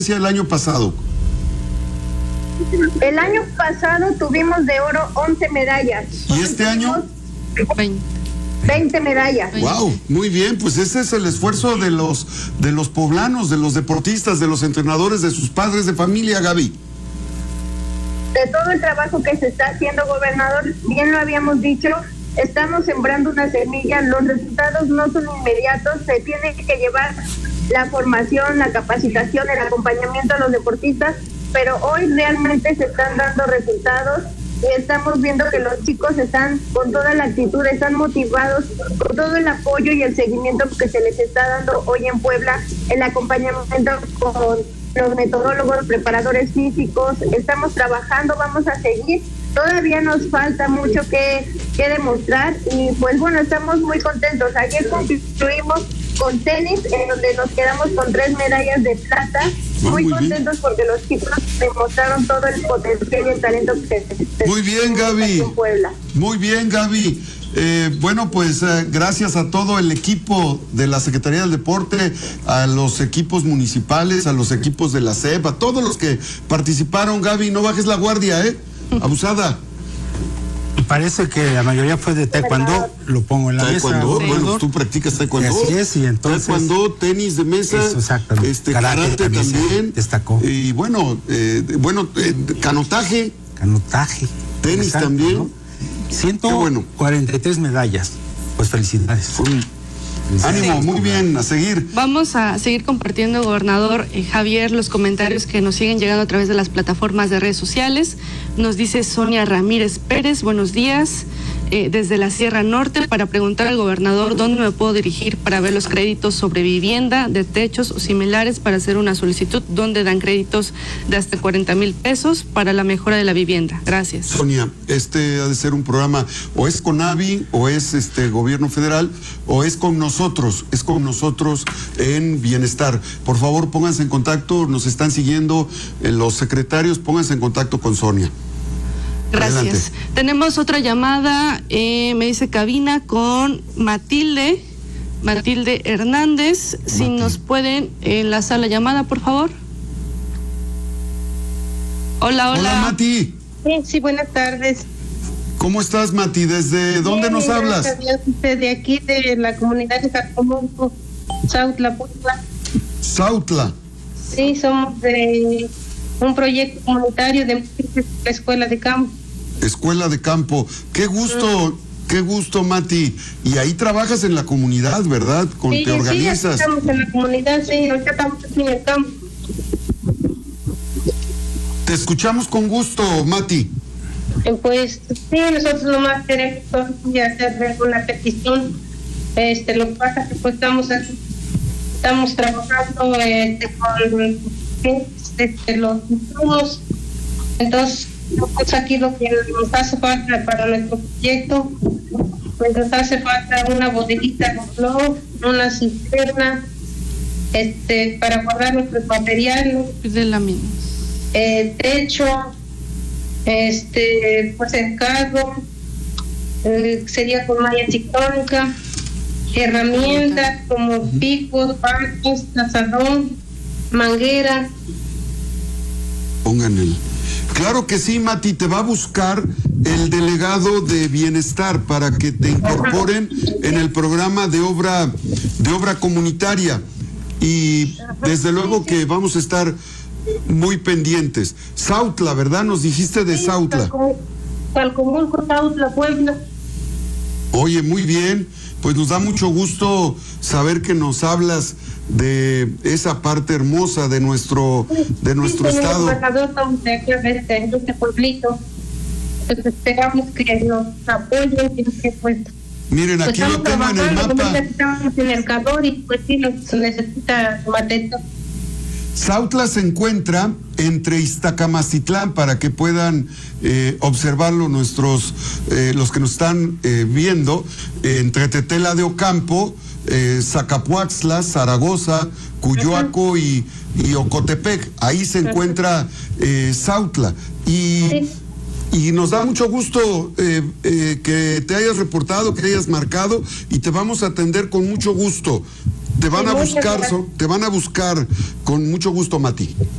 el año pasado? El año pasado tuvimos de oro 11 medallas. ¿Y este año? 20 medallas. Wow, muy bien, pues ese es el esfuerzo de los poblanos, de los deportistas, de los entrenadores, de sus padres de familia, Gaby. De todo el trabajo que se está haciendo, gobernador, bien lo habíamos dicho, estamos sembrando una semilla, los resultados no son inmediatos, se tiene que llevar la formación, la capacitación, el acompañamiento a los deportistas, pero hoy realmente se están dando resultados y estamos viendo que los chicos están con toda la actitud, están motivados con todo el apoyo y el seguimiento que se les está dando hoy en Puebla, el acompañamiento con los metodólogos, preparadores físicos, estamos trabajando, vamos a seguir, todavía nos falta mucho que demostrar y pues bueno, estamos muy contentos. Ayer concluimos con tenis, en donde nos quedamos con 3 medallas de plata, muy contentos porque los chicos demostraron todo el potencial y el talento que se muy bien, Gaby. en Puebla. Muy bien, Gaby. Bueno, pues gracias a todo el equipo de la Secretaría del Deporte, a los equipos municipales, a los equipos de la SEP, a todos los que participaron. Gaby, no bajes la guardia, abusada. Parece que la mayoría fue de taekwondo, lo pongo en la mesa. Bueno, tú practicas taekwondo. Así es, y entonces... Taekwondo, tenis de mesa, exactamente. Karate también. Destacó. Y bueno, canotaje. Tenis también. ¿No? 143 medallas. Pues felicidades. Ánimo, muy bien, a seguir. Vamos a seguir compartiendo, gobernador Javier, los comentarios que nos siguen llegando a través de las plataformas de redes sociales. Nos dice Sonia Ramírez Pérez, buenos días, desde la Sierra Norte, para preguntar al gobernador dónde me puedo dirigir para ver los créditos sobre vivienda, de techos o similares, para hacer una solicitud, donde dan créditos de hasta 40,000 pesos para la mejora de la vivienda. Gracias. Sonia, ha de ser un programa, o es con AVI, o es gobierno federal, o es con nosotros en Bienestar. Por favor, pónganse en contacto, nos están siguiendo los secretarios, pónganse en contacto con Sonia. Gracias. Adelante. Tenemos otra llamada, me dice cabina con Matilde Hernández. Si nos pueden enlazar la llamada, por favor. Hola. Hola, Mati. Sí, buenas tardes. ¿Cómo estás, Mati? ¿Desde dónde nos hablas? Desde aquí, de la comunidad de Carcomulco, Sautla, Puebla. Sautla. Sí, somos de un proyecto comunitario de la Escuela de Campo. Escuela de Campo. Qué gusto, Mati. Y ahí trabajas en la comunidad, ¿verdad? Te organizas. Sí, estamos en la comunidad, sí, ahorita estamos aquí en el campo. Te escuchamos con gusto, Mati. Pues sí, nosotros nomás queremos hacer una petición. Lo que pasa es que pues estamos trabajando con los insumos. Entonces, pues aquí lo que nos hace falta para nuestro proyecto, pues nos hace falta una bodeguita de flor, una cisterna, para guardar nuestros materiales, De láminas. techo, pues cercado, sería con malla ciclónica, herramientas como picos, barcos, asadón, manguera. Pongan el... Claro que sí, Mati, te va a buscar el delegado de Bienestar para que te incorporen en el programa de obra comunitaria. Y desde luego que vamos a estar muy pendientes. Sautla, ¿verdad? Nos dijiste de Sautla. Calcomulco, Sautla, Puebla. Oye, muy bien. Pues nos da mucho gusto saber que nos hablas de esa parte hermosa de nuestro estado. Estamos aquí en este pueblito. Entonces esperamos que nos apoyen y que pues... Miren, aquí lo tengo en el mapa. Estamos en el calor y pues sí nos necesita material. Sautla se encuentra entre Iztacamacitlán, para que puedan observarlo los que nos están viendo, entre Tetela de Ocampo, Zacapuaxtla, Zaragoza, Cuyoaco y Ocotepec. Ahí se encuentra Sautla. Y nos da mucho gusto que te hayas reportado, que hayas marcado, y te vamos a atender con mucho gusto. Te van a buscar con mucho gusto, Mati.